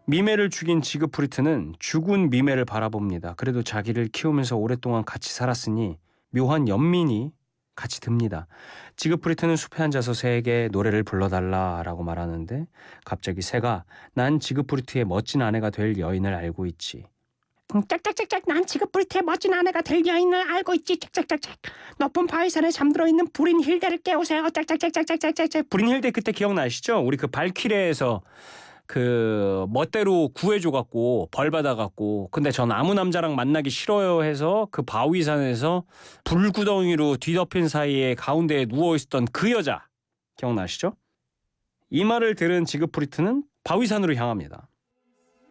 미메를 죽인 지그프리트는 죽은 미메를 바라봅니다. 그래도 자기를 키우면서 오랫동안 같이 살았으니 묘한 연민이 같이 듭니다. 지그프리트는 숲에 앉아서 새에게 노래를 불러달라라고 말하는데 갑자기 새가 난 지그프리트의 멋진 아내가 될 여인을 알고 있지. 짝짝짝짝 난 지그프리트의 멋진 아내가 될 여인을 알고 있지. 짝짝짝짝 높은 바위산에 잠들어 있는 브린힐데를 깨우세요. 짝짝짝짝짝짝짝. 브린힐데 그때 기억나시죠? 우리 그 발키리에서 그 멋대로 구해줘갖고 벌 받아갖고 근데 전 아무 남자랑 만나기 싫어요 해서 그 바위산에서 불구덩이로 뒤덮인 사이에 가운데에 누워있었던 그 여자 기억나시죠? 이 말을 들은 지그프리트는 바위산으로 향합니다.